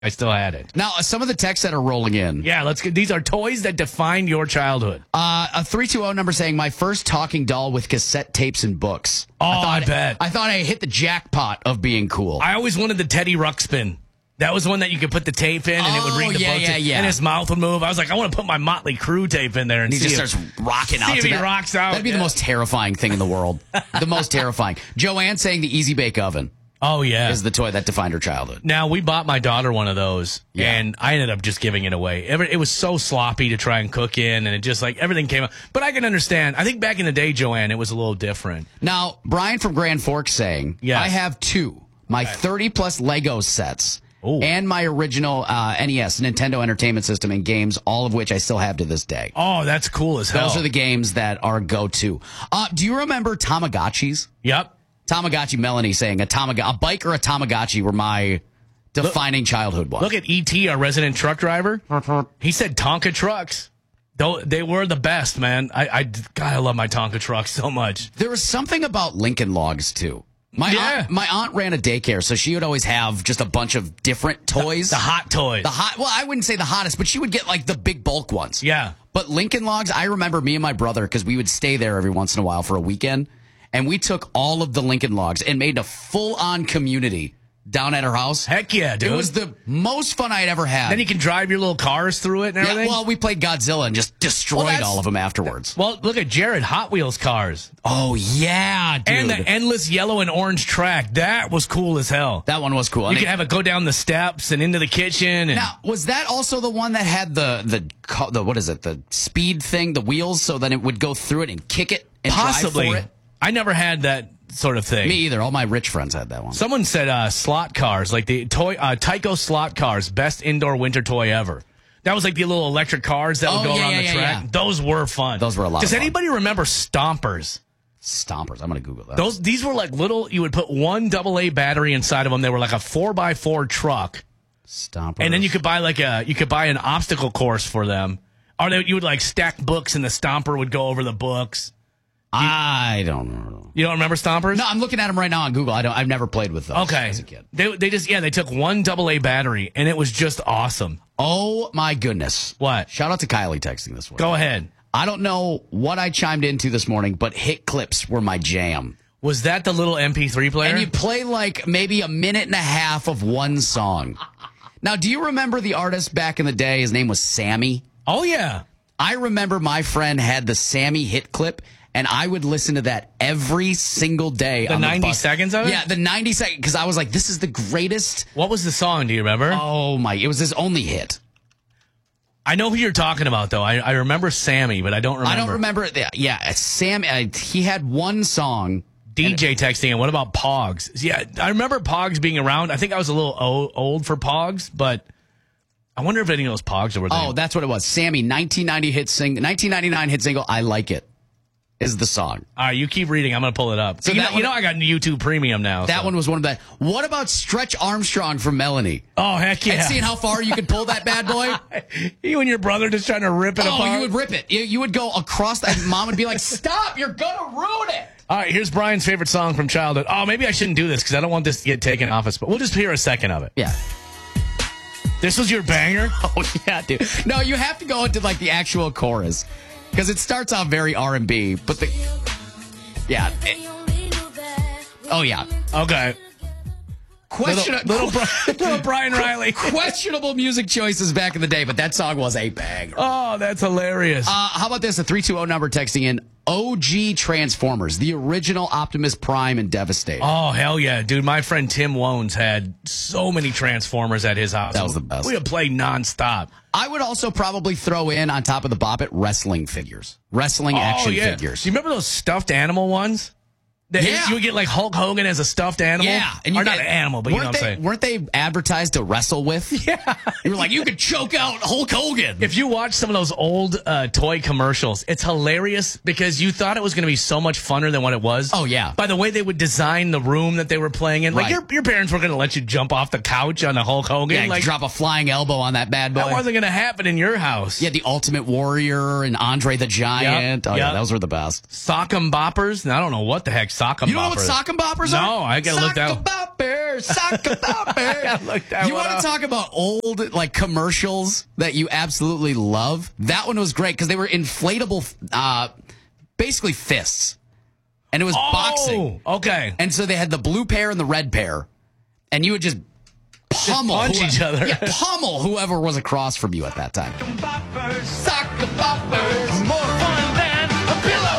I still had it. Now, some of the texts that are rolling in. Yeah, let's get. These are toys that define your childhood. A 320 number saying, my first talking doll with cassette tapes and books. Oh, I bet. I thought I hit the jackpot of being cool. I always wanted the Teddy Ruxpin. That was one that you could put the tape in and it would read the books. And his mouth would move. I was like, I want to put my Motley Crue tape in there and he see just starts rocking out. See if he rocks out. That'd be the most terrifying thing in the world. The most terrifying. Joanne saying the Easy Bake Oven. Oh, yeah. Is the toy that defined her childhood. Now, we bought my daughter one of those, and I ended up just giving it away. It was so sloppy to try and cook in, and it just, like, everything came out. But I can understand. I think back in the day, Joanne, it was a little different. Now, Brian from Grand Forks saying, I have two. My 30-plus Lego sets. Ooh. And my original NES, Nintendo Entertainment System, and games, all of which I still have to this day. Oh, that's cool as hell. Those are the games that are go-to. Do you remember Tamagotchis? Yep. Tamagotchi, Melanie saying a bike or a Tamagotchi were my defining childhood one. Look at E.T., our resident truck driver. He said Tonka trucks. They were the best, man. God, I love my Tonka trucks so much. There was something about Lincoln Logs, too. My aunt ran a daycare, so she would always have just a bunch of different toys. The hot toys. Well, I wouldn't say the hottest, but she would get like the big bulk ones. Yeah. But Lincoln Logs, I remember me and my brother, because we would stay there every once in a while for a weekend, and we took all of the Lincoln Logs and made a full-on community down at her house. Heck yeah, dude. It was the most fun I'd ever had. Then you can drive your little cars through it and everything. Yeah, well, we played Godzilla and just destroyed all of them afterwards. Well, look at Jared, Hot Wheels cars. Oh, yeah, dude. And the endless yellow and orange track. That was cool as hell. That one was cool. You could have it go down the steps and into the kitchen. And now, was that also the one that had the what is it, the speed thing, the wheels, so then it would go through it and kick it and possibly drive for it? I never had that sort of thing. Me either. All my rich friends had that one. Someone said slot cars, like the toy Tyco slot cars, best indoor winter toy ever. That was like the little electric cars that would go around the track. Yeah. Those were fun. Those were a lot of fun. Does anybody remember Stompers? Stompers. I'm going to Google that. These were like little, you would put one AA battery inside of them. They were like a 4x4 truck. Stompers. And then you could buy an obstacle course for them. Or you would like stack books and the Stomper would go over the books. I don't know. You don't remember Stompers? No, I'm looking at them right now on Google. I've never played with those as a kid. They took one AA battery and it was just awesome. Oh my goodness. What? Shout out to Kylie texting this one. Go ahead. I don't know what I chimed into this morning, but hit clips were my jam. Was that the little MP3 player? And you play like maybe a minute and a half of one song. Now, do you remember the artist back in the day? His name was Sammy. Oh, yeah. I remember my friend had the Sammy hit clip, and I would listen to that every single day. The 90 seconds of it? Yeah, the 90 seconds, because I was like, this is the greatest. What was the song? Do you remember? Oh, my. It was his only hit. I know who you're talking about, though. I remember Sammy, but I don't remember. I don't remember. Yeah, Sam. He had one song. DJ texting, and what about Pogs? Yeah, I remember Pogs being around. I think I was a little old for Pogs, but I wonder if any of those Pogs were there. Oh, that's what it was. Sammy, 1999 hit single, I Like It, is the song. All right, you keep reading. I'm going to pull it up. So I got YouTube Premium now. That one was one of the. What about Stretch Armstrong from Melanie? Oh, heck yeah. And seeing how far you could pull that bad boy? You and your brother just trying to rip it apart? Oh, you would rip it. You would go across that. Mom would be like, stop, you're going to ruin it. All right, here's Brian's favorite song from childhood. Oh, maybe I shouldn't do this because I don't want this to get taken off us, but we'll just hear a second of it. Yeah. This was your banger? Oh, yeah, dude. No, you have to go into like the actual chorus because it starts off very R&B, but yeah. Oh, yeah. Okay. Little Brian Riley. Questionable music choices back in the day, but that song was a banger. Oh, that's hilarious. How about this? A 320 number texting in OG Transformers, the original Optimus Prime and Devastator. Oh, hell yeah. Dude, my friend Tim Wones had so many Transformers at his house. That was the best. We would play nonstop. I would also probably throw in on top of the bop it wrestling figures. Wrestling action figures. Do you remember those stuffed animal ones? You would get like Hulk Hogan as a stuffed animal? Yeah. And not an animal, but you know what I'm saying. Weren't they advertised to wrestle with? Yeah. You were like, you could choke out Hulk Hogan. If you watch some of those old toy commercials, it's hilarious because you thought it was going to be so much funner than what it was. Oh, yeah. By the way they would design the room that they were playing in. Like your parents were going to let you jump off the couch on a Hulk Hogan. Yeah, like drop a flying elbow on that bad boy. That wasn't going to happen in your house. Yeah, the Ultimate Warrior and Andre the Giant. Yep. Yeah, those were the best. Sock'em Boppers. And I don't know what the heck Sock 'em Boppers. You don't know what Sock 'em Boppers are? No, I gotta look that Sock 'em Boppers, Sock 'em Boppers. You want to talk about old like commercials that you absolutely love? That one was great because they were inflatable, basically fists. And it was boxing. Okay. And so they had the blue pair and the red pair. And you would just punch each other. Yeah, pummel whoever was across from you at that time. Sock 'em Boppers. More fun than a pillow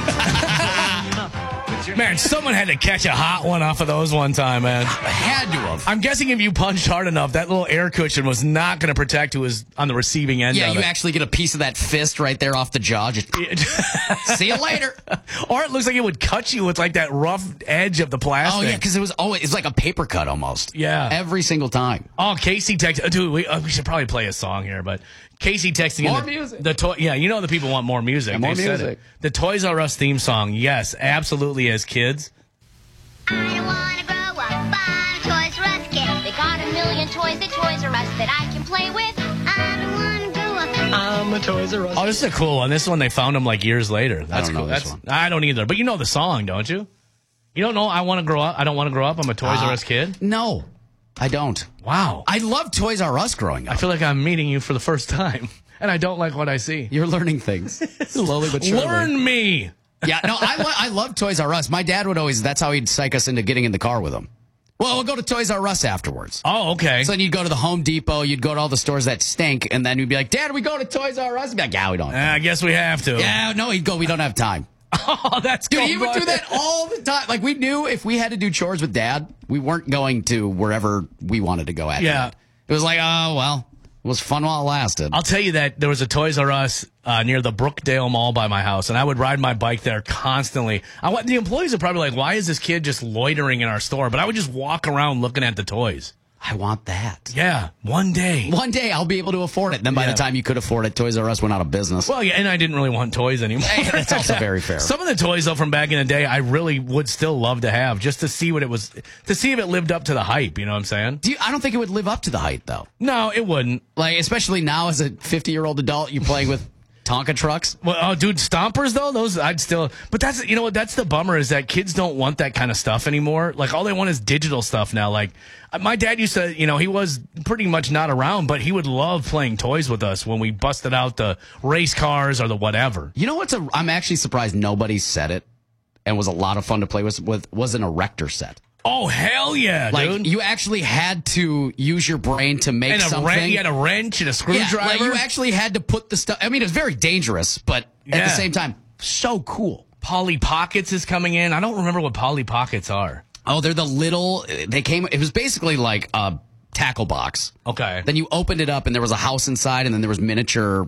fight. Man, someone had to catch a hot one off of those one time, man. Had to have. I'm guessing if you punched hard enough, that little air cushion was not going to protect who was on the receiving end. Yeah, of you it. Actually get a piece of that fist right there off the jaw. Just see you later. Or it looks like it would cut you with like that rough edge of the plastic. Oh yeah, because it's like a paper cut almost. Yeah, every single time. Oh, Casey texted. Dude, we should probably play a song here, but Casey texting more in music. The toy. Yeah, you know the people want more music. Yeah, more music. The Toys R Us theme song. Yes, absolutely. As kids. I don't want to grow up. I'm a Toys R Us kid. They got a million toys at Toys R Us that I can play with. I don't want to grow up. I'm a Toys R Us. Oh, this is a cool one. This one they found them like years later. That's I don't cool. know this one. I don't either. But you know the song, don't you? You don't know I want to grow up. I don't want to grow up. I'm a Toys R Us kid. No, I don't. Wow. I loved Toys R Us growing up. I feel like I'm meeting you for the first time, and I don't like what I see. You're learning things slowly but surely. Learn me. Yeah, no, I love Toys R Us. My dad would always, that's how he'd psych us into getting in the car with him. Well, we'll go to Toys R Us afterwards. Oh, okay. So then you'd go to the Home Depot, you'd go to all the stores that stink, and then you'd be like, Dad, we go to Toys R Us? He'd be like, yeah, we don't. I guess we have to. Yeah, no, he'd go, we don't have time. Oh, that's Dude, cool. he would do that all the time. Like, we knew if we had to do chores with Dad, we weren't going to wherever we wanted to go at. Yeah. Night. It was like, oh, well, it was fun while it lasted. I'll tell you that there was a Toys R Us near the Brookdale Mall by my house, and I would ride my bike there constantly. The employees are probably like, why is this kid just loitering in our store? But I would just walk around looking at the toys. I want that. Yeah, one day. One day I'll be able to afford it. And then by the time you could afford it, Toys R Us went out of business. Well, yeah, and I didn't really want toys anymore. Hey, that's also very fair. Some of the toys, though, from back in the day, I really would still love to have, just to see what it was, to see if it lived up to the hype, you know what I'm saying? I don't think it would live up to the hype, though. No, it wouldn't. Like, especially now as a 50-year-old adult, you're playing with Tonka trucks. Well, oh, dude, Stompers, though, those, I'd still, but that's, you know what, that's the bummer is that kids don't want that kind of stuff anymore. Like, all they want is digital stuff now. Like, my dad used to, he was pretty much not around, but he would love playing toys with us when we busted out the race cars or the whatever. You know what's I'm actually surprised nobody said it and was a lot of fun to play with was an erector set. Oh, hell yeah, like, dude. You actually had to use your brain to make something. You had a wrench and a screwdriver. Yeah, like you actually had to put the stuff. I mean, it's very dangerous, but at the same time, so cool. Polly Pockets is coming in. I don't remember what Polly Pockets are. Oh, they're the little, it was basically like a tackle box. Okay. Then you opened it up and there was a house inside and then there was miniature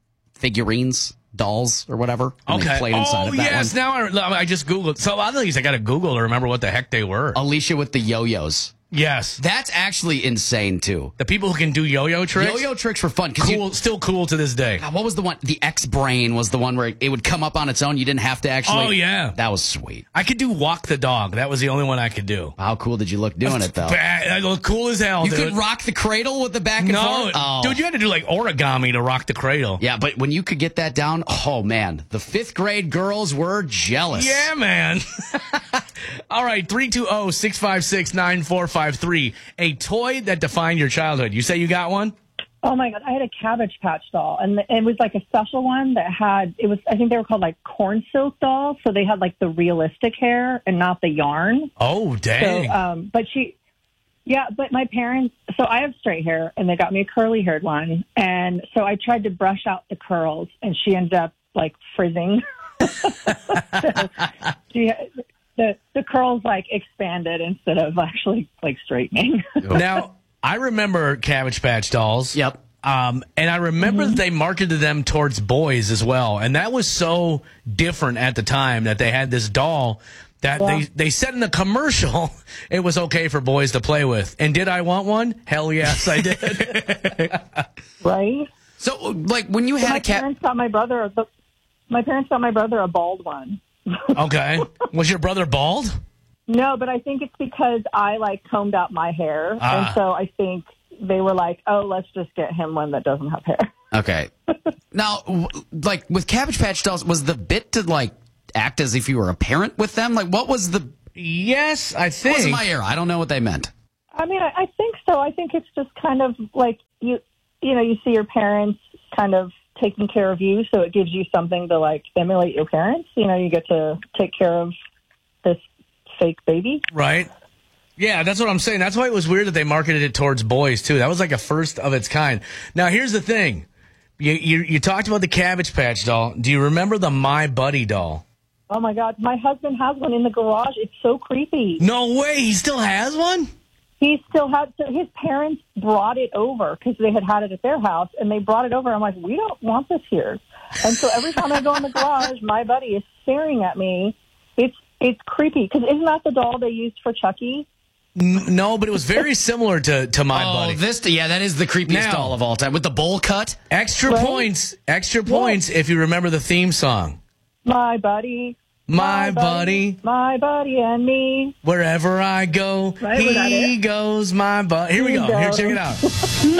figurines, dolls or whatever. And okay. They played inside of that yes. one. Now I just Googled. So a lot of these I got to Google to remember what the heck they were. Alicia with the yo-yos. Yes. That's actually insane, too. The people who can do yo-yo tricks? Yo-yo tricks were fun. Cool, still cool to this day. What was the one? The X-Brain was the one where it would come up on its own. You didn't have to actually. Oh, yeah. That was sweet. I could do Walk the Dog. That was the only one I could do. How cool did you look doing it, though? I look cool as hell, You dude. could rock the cradle with the back and forth? No. Dude, you had to do like origami to rock the cradle. Yeah, but when you could get that down, oh, man. The 5th grade girls were jealous. Yeah, man. All right, 320-656-9453. A toy that defined your childhood. You say you got one? Oh my God, I had a Cabbage Patch doll, and it was like a special one that had, I think they were called like corn silk dolls, so they had like the realistic hair and not the yarn. Oh, dang. So, but my parents, so I have straight hair, and they got me a curly haired one, and so I tried to brush out the curls, and she ended up like frizzing. So the curls like expanded instead of actually like straightening. Now, I remember Cabbage Patch dolls. Yep. And I remember that they marketed them towards boys as well. And that was so different at the time that they had this doll that they said in the commercial it was okay for boys to play with. And did I want one? Hell yes, I did. Right? So, like, when you had a cat... My parents got my brother a bald one. Okay. Was your brother bald? No, but I think it's because I like combed out my hair. And so I think they were like, oh, let's just get him one that doesn't have hair. Okay. Now, like with Cabbage Patch dolls, was the bit to like act as if you were a parent with them? Like, what was the... Yes, I It think. wasn't my era. I don't know what they meant. I mean, I think so. I think it's just kind of like you see your parents kind of taking care of you, so it gives you something to like emulate your parents. You get to take care of this fake baby. Right. Yeah, that's what I'm saying. That's why it was weird that they marketed it towards boys, too. That was like a first of its kind. Now, here's the thing. You talked about the Cabbage Patch doll. Do you remember the My Buddy doll? Oh, my God. My husband has one in the garage. It's so creepy. No way. He still has one? He still had, so his parents brought it over because they had it at their house, and they brought it over. I'm like, we don't want this here. And so every time I go in the garage, my buddy is staring at me. It's creepy because isn't that the doll they used for Chucky? No, but it was very similar to My Buddy. That is the creepiest doll of all time with the bowl cut. Extra points if you remember the theme song. My buddy. My buddy. My buddy and me. Wherever I go, Right, he goes, my buddy. Here we go. Here, check it out.